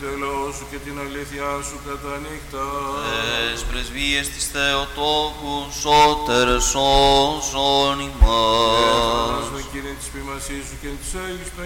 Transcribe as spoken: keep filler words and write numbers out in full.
τέλος σου και την αλήθειά σου κατά νύχτα. Τες πρεσβείες της Θεοτόκου, σώτερ σώσον ημάς. Κύριε της ποιμασίας σου και της Άγιης